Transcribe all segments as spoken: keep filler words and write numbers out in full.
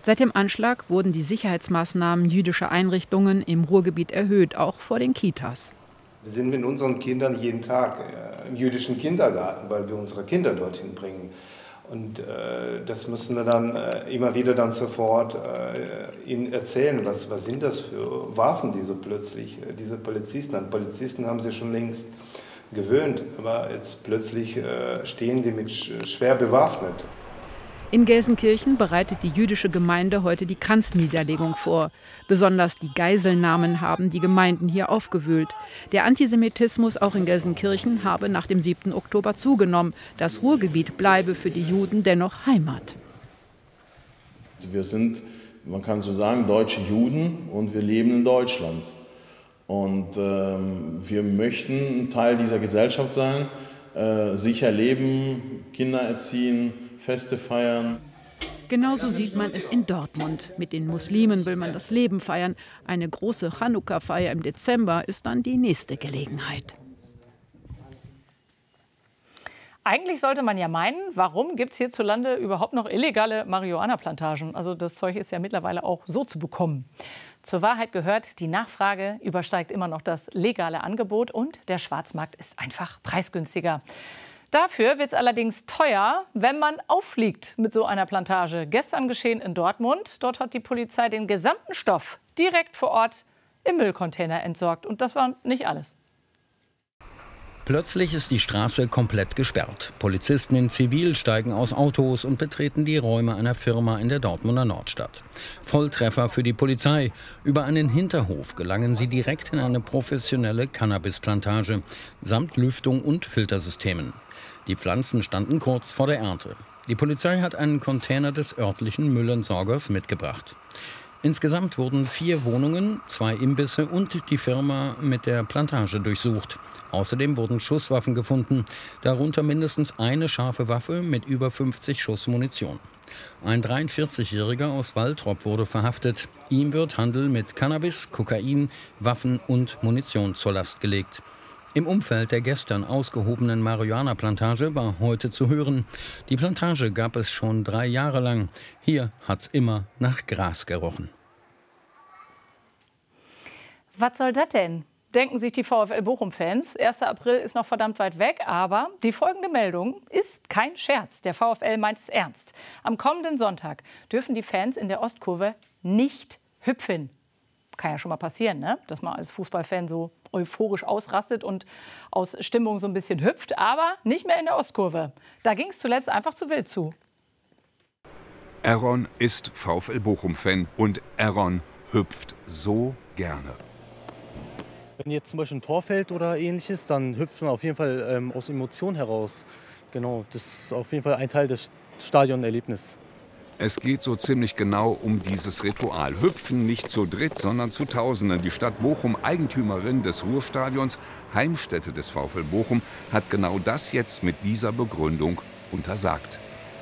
Seit dem Anschlag wurden die Sicherheitsmaßnahmen jüdischer Einrichtungen im Ruhrgebiet erhöht, auch vor den Kitas. Wir sind mit unseren Kindern jeden Tag im jüdischen Kindergarten, weil wir unsere Kinder dorthin bringen. Und äh, das müssen wir dann äh, immer wieder dann sofort äh, ihnen erzählen, was, was sind das für Waffen, die so plötzlich, äh, diese Polizisten, an Polizisten haben sie schon längst gewöhnt, aber jetzt plötzlich äh, stehen sie mit sch schwer bewaffnet. In Gelsenkirchen bereitet die jüdische Gemeinde heute die Kranzniederlegung vor. Besonders die Geiselnahmen haben die Gemeinden hier aufgewühlt. Der Antisemitismus auch in Gelsenkirchen habe nach dem siebten Oktober zugenommen. Das Ruhrgebiet bleibe für die Juden dennoch Heimat. Wir sind, man kann so sagen, deutsche Juden und wir leben in Deutschland. Und ähm, wir möchten ein Teil dieser Gesellschaft sein, äh, sicher leben, Kinder erziehen, Feste feiern. Genauso sieht man es in Dortmund. Mit den Muslimen will man das Leben feiern. Eine große Chanukka-Feier im Dezember ist dann die nächste Gelegenheit. Eigentlich sollte man ja meinen, warum gibt es hierzulande überhaupt noch illegale Marihuana-Plantagen? Also das Zeug ist ja mittlerweile auch so zu bekommen. Zur Wahrheit gehört, die Nachfrage übersteigt immer noch das legale Angebot und der Schwarzmarkt ist einfach preisgünstiger. Dafür wird es allerdings teuer, wenn man auffliegt mit so einer Plantage. Gestern geschehen in Dortmund. Dort hat die Polizei den gesamten Stoff direkt vor Ort im Müllcontainer entsorgt. Und das war nicht alles. Plötzlich ist die Straße komplett gesperrt. Polizisten in Zivil steigen aus Autos und betreten die Räume einer Firma in der Dortmunder Nordstadt. Volltreffer für die Polizei. Über einen Hinterhof gelangen sie direkt in eine professionelle Cannabisplantage samt Lüftung und Filtersystemen. Die Pflanzen standen kurz vor der Ernte. Die Polizei hat einen Container des örtlichen Müllentsorgers mitgebracht. Insgesamt wurden vier Wohnungen, zwei Imbisse und die Firma mit der Plantage durchsucht. Außerdem wurden Schusswaffen gefunden, darunter mindestens eine scharfe Waffe mit über fünfzig Schuss Munition. Ein dreiundvierzigjähriger aus Waltrop wurde verhaftet. Ihm wird Handel mit Cannabis, Kokain, Waffen und Munition zur Last gelegt. Im Umfeld der gestern ausgehobenen Marihuana-Plantage war heute zu hören: Die Plantage gab es schon drei Jahre lang. Hier hat's immer nach Gras gerochen. Was soll das denn? Denken sich die VfL Bochum-Fans. erster April ist noch verdammt weit weg, aber die folgende Meldung ist kein Scherz. Der VfL meint es ernst. Am kommenden Sonntag dürfen die Fans in der Ostkurve nicht hüpfen. Kann ja schon mal passieren, ne? Dass man als Fußballfan so euphorisch ausrastet und aus Stimmung so ein bisschen hüpft, aber nicht mehr in der Ostkurve. Da ging es zuletzt einfach zu wild zu. Aaron ist VfL Bochum-Fan und Aaron hüpft so gerne. Wenn jetzt zum Beispiel ein Tor fällt oder ähnliches, dann hüpft man auf jeden Fall ähm, aus Emotionen heraus. Genau, das ist auf jeden Fall ein Teil des Stadionerlebnisses. Es geht so ziemlich genau um dieses Ritual. Hüpfen nicht zu dritt, sondern zu Tausenden. Die Stadt Bochum, Eigentümerin des Ruhrstadions, Heimstätte des VfL Bochum, hat genau das jetzt mit dieser Begründung untersagt.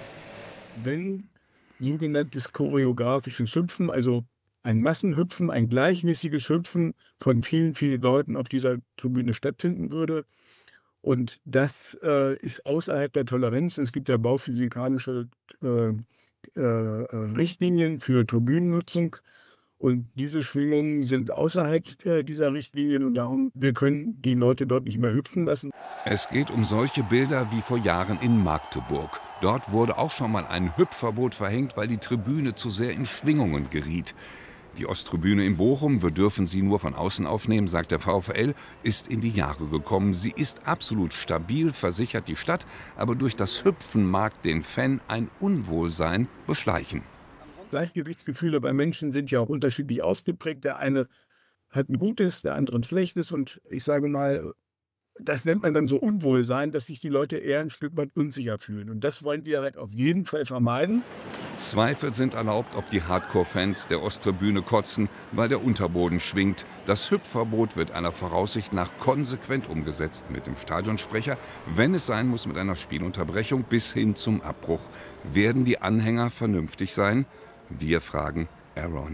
Wenn sogenanntes choreografisches Hüpfen, also ein Massenhüpfen, ein gleichmäßiges Hüpfen von vielen, vielen Leuten auf dieser Tribüne stattfinden würde, und das äh, ist außerhalb der Toleranz. Es gibt ja bauphysikalische äh, Äh, Richtlinien für Tribünennutzung und diese Schwingungen sind außerhalb äh, dieser Richtlinien und darum, wir können die Leute dort nicht mehr hüpfen lassen. Es geht um solche Bilder wie vor Jahren in Magdeburg. Dort wurde auch schon mal ein Hüpfverbot verhängt, weil die Tribüne zu sehr in Schwingungen geriet. Die Osttribüne in Bochum, wir dürfen sie nur von außen aufnehmen, sagt der VfL, ist in die Jahre gekommen. Sie ist absolut stabil, versichert die Stadt, aber durch das Hüpfen mag den Fan ein Unwohlsein beschleichen. Gleichgewichtsgefühle bei Menschen sind ja auch unterschiedlich ausgeprägt. Der eine hat ein gutes, der andere ein schlechtes und ich sage mal, das nennt man dann so Unwohlsein, dass sich die Leute eher ein Stück weit unsicher fühlen. Und das wollen wir halt auf jeden Fall vermeiden. Zweifel sind erlaubt, ob die Hardcore-Fans der Osttribüne kotzen, weil der Unterboden schwingt. Das Hüpfverbot wird aller Voraussicht nach konsequent umgesetzt mit dem Stadionsprecher, wenn es sein muss mit einer Spielunterbrechung bis hin zum Abbruch. Werden die Anhänger vernünftig sein? Wir fragen Aaron.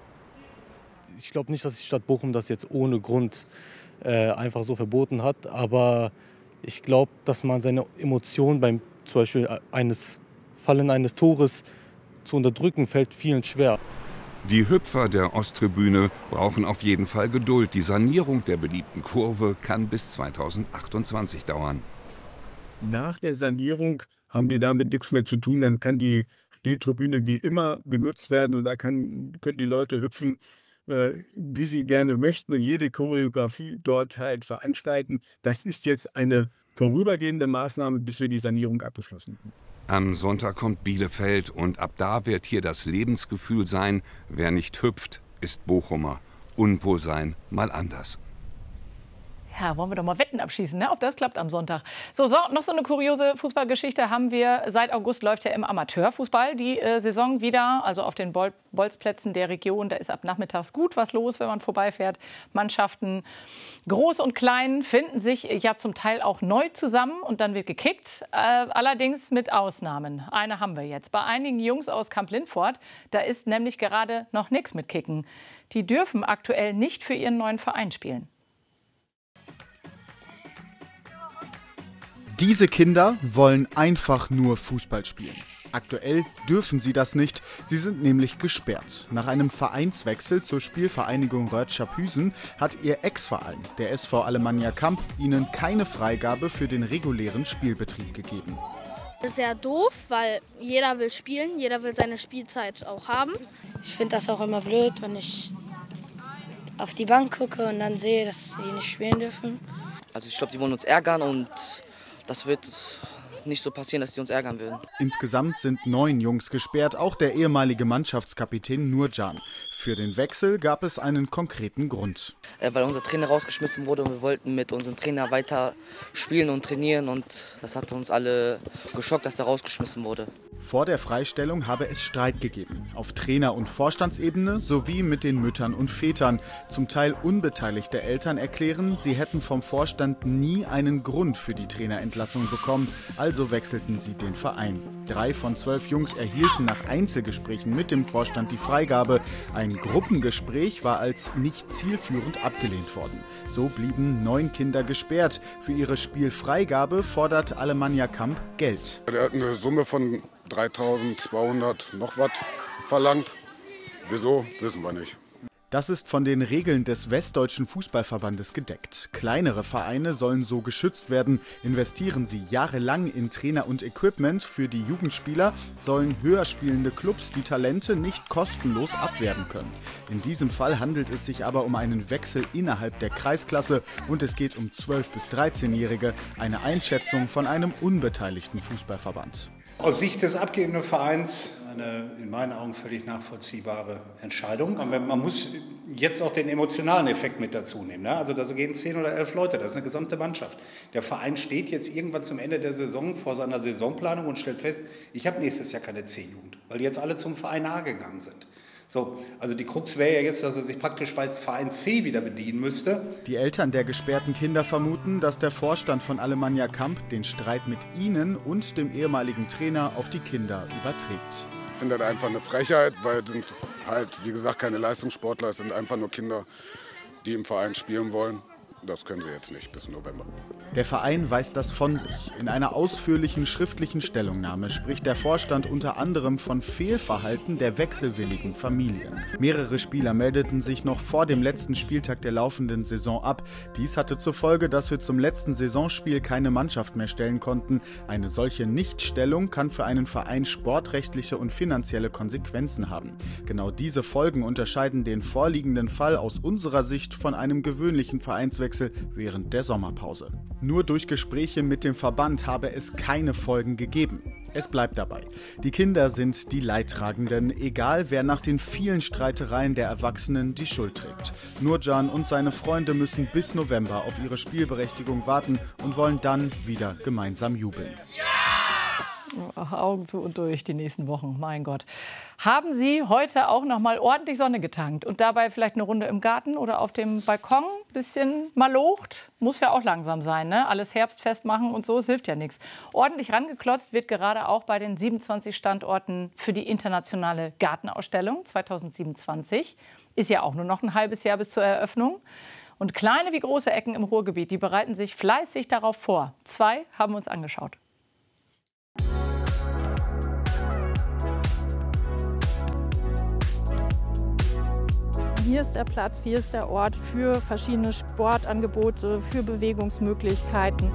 Ich glaube nicht, dass die Stadt Bochum das jetzt ohne Grund äh, einfach so verboten hat, aber ich glaube, dass man seine Emotionen beim zum Beispiel eines Fallen eines Tores zu unterdrücken, fällt vielen schwer. Die Hüpfer der Osttribüne brauchen auf jeden Fall Geduld. Die Sanierung der beliebten Kurve kann bis zweitausendachtundzwanzig dauern. Nach der Sanierung haben wir damit nichts mehr zu tun. Dann kann die Stehtribüne wie immer genutzt werden und da kann, können die Leute hüpfen, äh, wie sie gerne möchten und jede Choreografie dort halt veranstalten. Das ist jetzt eine vorübergehende Maßnahme, bis wir die Sanierung abgeschlossen haben. Am Sonntag kommt Bielefeld und ab da wird hier das Lebensgefühl sein, wer nicht hüpft, ist Bochumer. Unwohlsein mal anders. Ja, wollen wir doch mal Wetten abschließen, ne? Ob das klappt am Sonntag. So, so, noch so eine kuriose Fußballgeschichte haben wir. Seit August läuft ja im Amateurfußball die äh, Saison wieder. Also auf den Bol Bolzplätzen der Region. Da ist ab nachmittags gut was los, wenn man vorbeifährt. Mannschaften, groß und klein, finden sich ja zum Teil auch neu zusammen. Und dann wird gekickt. Äh, allerdings mit Ausnahmen. Eine haben wir jetzt. Bei einigen Jungs aus Kamp-Lindfort, da ist nämlich gerade noch nichts mit Kicken. Die dürfen aktuell nicht für ihren neuen Verein spielen. Diese Kinder wollen einfach nur Fußball spielen. Aktuell dürfen sie das nicht, sie sind nämlich gesperrt. Nach einem Vereinswechsel zur Spielvereinigung Rötschap-Hüsen hat ihr Ex-Verein, der S V Alemannia Kamp, ihnen keine Freigabe für den regulären Spielbetrieb gegeben. Das ist sehr doof, weil jeder will spielen, jeder will seine Spielzeit auch haben. Ich finde das auch immer blöd, wenn ich auf die Bank gucke und dann sehe, dass sie nicht spielen dürfen. Also ich glaube, die wollen uns ärgern und das wird nicht so passieren, dass die uns ärgern würden. Insgesamt sind neun Jungs gesperrt, auch der ehemalige Mannschaftskapitän Nurcan. Für den Wechsel gab es einen konkreten Grund. Äh, weil unser Trainer rausgeschmissen wurde und wir wollten mit unserem Trainer weiter spielen und trainieren und das hat uns alle geschockt, dass er rausgeschmissen wurde. Vor der Freistellung habe es Streit gegeben, auf Trainer- und Vorstandsebene sowie mit den Müttern und Vätern. Zum Teil unbeteiligte Eltern erklären, sie hätten vom Vorstand nie einen Grund für die Trainerentlassung bekommen, also wechselten sie den Verein. Drei von zwölf Jungs erhielten nach Einzelgesprächen mit dem Vorstand die Freigabe. Ein Gruppengespräch war als nicht zielführend abgelehnt worden. So blieben neun Kinder gesperrt. Für ihre Spielfreigabe fordert Alemannia Kamp Geld. Er hat eine Summe von dreitausendzweihundert noch was verlangt. Wieso, wissen wir nicht. Das ist von den Regeln des Westdeutschen Fußballverbandes gedeckt. Kleinere Vereine sollen so geschützt werden. Investieren sie jahrelang in Trainer und Equipment für die Jugendspieler, sollen höher spielende Clubs die Talente nicht kostenlos abwerben können. In diesem Fall handelt es sich aber um einen Wechsel innerhalb der Kreisklasse und es geht um zwölf- bis dreizehnjährige, eine Einschätzung von einem unbeteiligten Fußballverband. Aus Sicht des abgebenden Vereins eine in meinen Augen völlig nachvollziehbare Entscheidung. Aber man muss jetzt auch den emotionalen Effekt mit dazu nehmen. Also da gehen zehn oder elf Leute, das ist eine gesamte Mannschaft. Der Verein steht jetzt irgendwann zum Ende der Saison vor seiner Saisonplanung und stellt fest, ich habe nächstes Jahr keine C-Jugend, weil die jetzt alle zum Verein A gegangen sind. So, also die Krux wäre ja jetzt, dass er sich praktisch bei Verein C wieder bedienen müsste. Die Eltern der gesperrten Kinder vermuten, dass der Vorstand von Alemannia Kamp den Streit mit ihnen und dem ehemaligen Trainer auf die Kinder überträgt. Ich finde das einfach eine Frechheit, weil es sind halt, wie gesagt, keine Leistungssportler, es sind einfach nur Kinder, die im Verein spielen wollen. Das können sie jetzt nicht bis November. Der Verein weist das von sich. In einer ausführlichen schriftlichen Stellungnahme spricht der Vorstand unter anderem von Fehlverhalten der wechselwilligen Familien. Mehrere Spieler meldeten sich noch vor dem letzten Spieltag der laufenden Saison ab. Dies hatte zur Folge, dass wir zum letzten Saisonspiel keine Mannschaft mehr stellen konnten. Eine solche Nichtstellung kann für einen Verein sportrechtliche und finanzielle Konsequenzen haben. Genau diese Folgen unterscheiden den vorliegenden Fall aus unserer Sicht von einem gewöhnlichen Vereinswechsel während der Sommerpause. Nur durch Gespräche mit dem Verband habe es keine Folgen gegeben. Es bleibt dabei. Die Kinder sind die Leidtragenden, egal wer nach den vielen Streitereien der Erwachsenen die Schuld trägt. Nurcan und seine Freunde müssen bis November auf ihre Spielberechtigung warten und wollen dann wieder gemeinsam jubeln. Ach, Augen zu und durch die nächsten Wochen, mein Gott. Haben Sie heute auch noch mal ordentlich Sonne getankt und dabei vielleicht eine Runde im Garten oder auf dem Balkon? Bisschen malocht? Muss ja auch langsam sein, ne? Alles herbstfest machen und so, es hilft ja nichts. Ordentlich rangeklotzt wird gerade auch bei den siebenundzwanzig Standorten für die internationale Gartenausstellung zweitausendsiebenundzwanzig. Ist ja auch nur noch ein halbes Jahr bis zur Eröffnung. Und kleine wie große Ecken im Ruhrgebiet, die bereiten sich fleißig darauf vor. Zwei haben wir uns angeschaut. Hier ist der Platz, hier ist der Ort für verschiedene Sportangebote, für Bewegungsmöglichkeiten.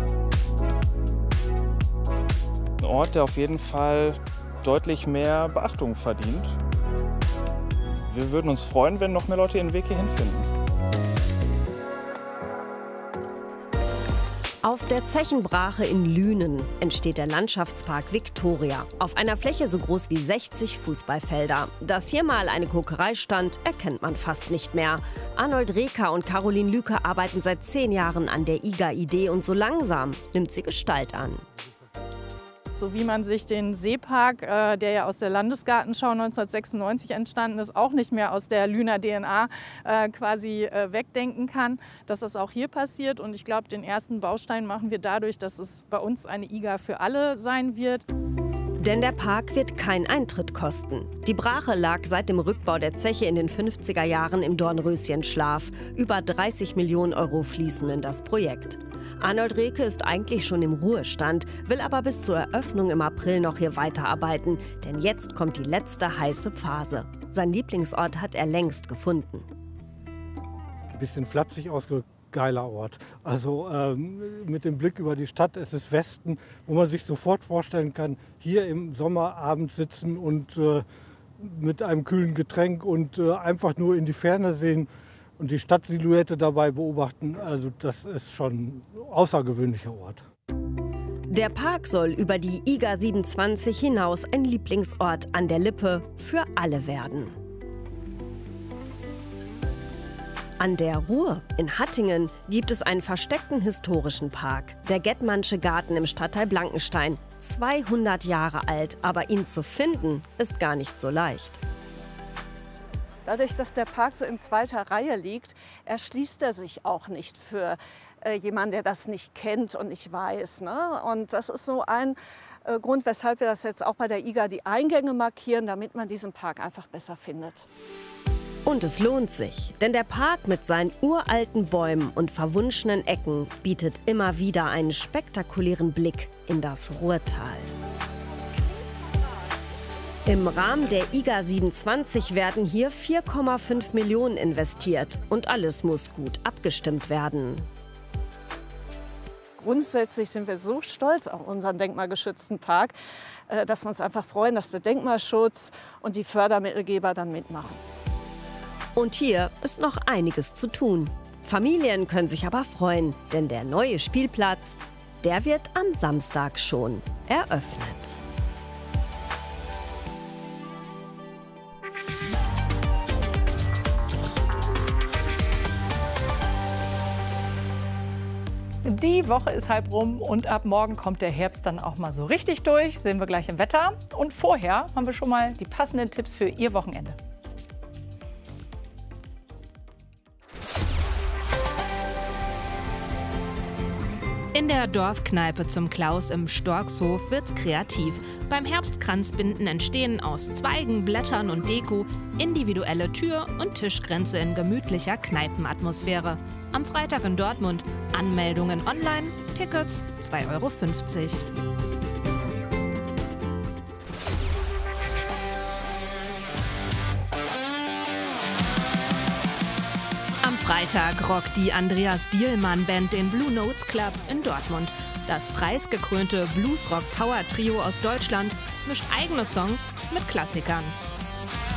Ein Ort, der auf jeden Fall deutlich mehr Beachtung verdient. Wir würden uns freuen, wenn noch mehr Leute ihren Weg hierhin finden. Auf der Zechenbrache in Lünen entsteht der Landschaftspark Victoria. Auf einer Fläche so groß wie sechzig Fußballfelder. Dass hier mal eine Kokerei stand, erkennt man fast nicht mehr. Arnold Reker und Caroline Lüke arbeiten seit zehn Jahren an der I G A-Idee und so langsam nimmt sie Gestalt an. So wie man sich den Seepark, äh, der ja aus der Landesgartenschau neunzehnhundertsechsundneunzig entstanden ist, auch nicht mehr aus der Lüner D N A äh, quasi äh, wegdenken kann, dass das auch hier passiert. Und ich glaube, den ersten Baustein machen wir dadurch, dass es bei uns eine I G A für alle sein wird. Denn der Park wird keinen Eintritt kosten. Die Brache lag seit dem Rückbau der Zeche in den fünfziger Jahren im Dornröschenschlaf. Über dreißig Millionen Euro fließen in das Projekt. Arnold Reker ist eigentlich schon im Ruhestand, will aber bis zur Eröffnung im April noch hier weiterarbeiten. Denn jetzt kommt die letzte heiße Phase. Sein Lieblingsort hat er längst gefunden. Ein bisschen flapsig ausgedrückt, geiler Ort. Also ähm, mit dem Blick über die Stadt, es ist Westen, wo man sich sofort vorstellen kann, hier im Sommerabend sitzen und äh, mit einem kühlen Getränk und äh, einfach nur in die Ferne sehen und die Stadtsilhouette dabei beobachten. Also das ist schon ein außergewöhnlicher Ort. Der Park soll über die I G A siebenundzwanzig hinaus ein Lieblingsort an der Lippe für alle werden. An der Ruhr in Hattingen gibt es einen versteckten historischen Park. Der Gettmannsche Garten im Stadtteil Blankenstein. zweihundert Jahre alt, aber ihn zu finden ist gar nicht so leicht. Dadurch, dass der Park so in zweiter Reihe liegt, erschließt er sich auch nicht für äh, jemanden, der das nicht kennt und nicht weiß. Ne? Und das ist so ein äh, Grund, weshalb wir das jetzt auch bei der I G A die Eingänge markieren, damit man diesen Park einfach besser findet. Und es lohnt sich, denn der Park mit seinen uralten Bäumen und verwunschenen Ecken bietet immer wieder einen spektakulären Blick in das Ruhrtal. Im Rahmen der I G A siebenundzwanzig werden hier vier Komma fünf Millionen investiert und alles muss gut abgestimmt werden. Grundsätzlich sind wir so stolz auf unseren denkmalgeschützten Park, dass wir uns einfach freuen, dass der Denkmalschutz und die Fördermittelgeber dann mitmachen. Und hier ist noch einiges zu tun. Familien können sich aber freuen, denn der neue Spielplatz, der wird am Samstag schon eröffnet. Die Woche ist halb rum und ab morgen kommt der Herbst dann auch mal so richtig durch. Sehen wir gleich im Wetter. Und vorher haben wir schon mal die passenden Tipps für Ihr Wochenende. In der Dorfkneipe zum Klaus im Storkshof wird's kreativ. Beim Herbstkranzbinden entstehen aus Zweigen, Blättern und Deko individuelle Tür- und Tischkränze in gemütlicher Kneipenatmosphäre. Am Freitag in Dortmund. Anmeldungen online, Tickets zwei Euro fünfzig. Am Freitag rockt die Andreas Dielmann Band den Blue Notes Club in Dortmund. Das preisgekrönte Bluesrock-Power-Trio aus Deutschland mischt eigene Songs mit Klassikern.